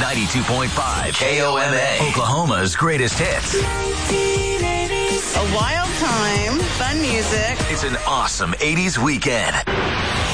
92.5 KOMA, Oklahoma's greatest hits. A wild time, fun music. It's an awesome 80s weekend.